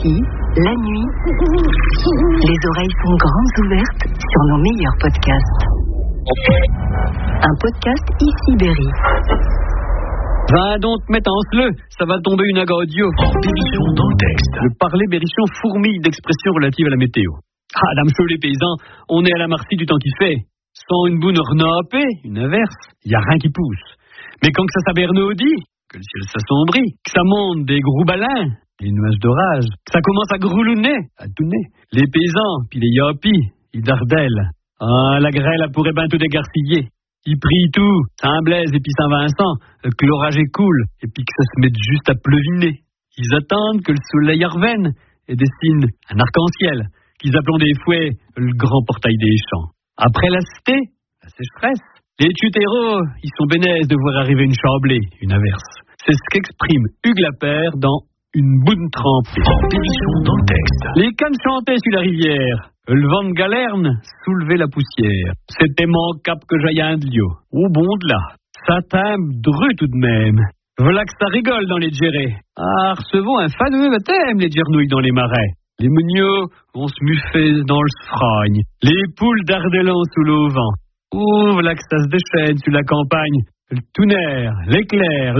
Ici, la nuit, les oreilles sont grandes ouvertes sur nos meilleurs podcasts. Un podcast Ici Berry. Va donc mettre en sleu, ça va tomber une audio. Berrichon dans le texte. Le parler Berrichon fourmille d'expressions relatives à la météo. Ah, dame chaud les paysans, on est à la Marcy du temps qui fait. Sans une boune renapée, une averse, y a rien qui pousse. Mais quand que ça s'abernaudit, que le ciel s'assombrit, que ça monte des gros balins, des nuages d'orage, que ça commence à groulouner, à tourner, les paysans, puis les yapis, ils dardellent. Ah, la grêle a pourrait ben tout dégarciller. Ils prient tout, Saint-Blaise et puis Saint-Vincent, que l'orage écoule, et puis que ça se mette juste à pleuviner. Ils attendent que le soleil revienne et dessine un arc-en-ciel, qu'ils appelons des fouets le grand portail des champs. Après la cité, la sécheresse, les tutéros, ils sont bénèzes de voir arriver une chablée, une averse. C'est ce qu'exprime Hugues Lapère dans Une boune trempée. Berrichon dans le texte. Les cannes chantaient sur la rivière. Le vent de galerne soulevait la poussière. C'était mon cap que j'aille à un lieu. Au bon de là. Ça timbre dru tout de même. Voilà que ça rigole dans les djérés. Ah, recevons un fameux baptême, les djernouilles dans les marais. Les mougnots vont se muffer dans le sfragne. Les poules d'ardelans sous l'auvent. Oh, voilà que ça se déchaîne sur la campagne. Le tonnerre, l'éclair,